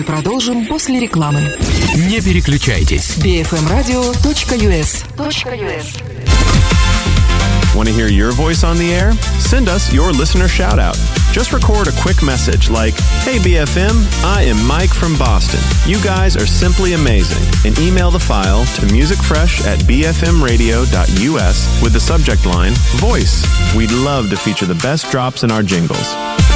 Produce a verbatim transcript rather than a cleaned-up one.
Продолжим после рекламы. Не переключайтесь. би эф эм радио точка ю эс. Want to hear your voice on the air? Send us your listener shout-out. Just record a quick message like, "Hey B F M, I am Mike from Boston. You guys are simply amazing." And email the file to musicfresh at b f m radio dot u s with the subject line, Voice. We'd love to feature the best drops in our jingles.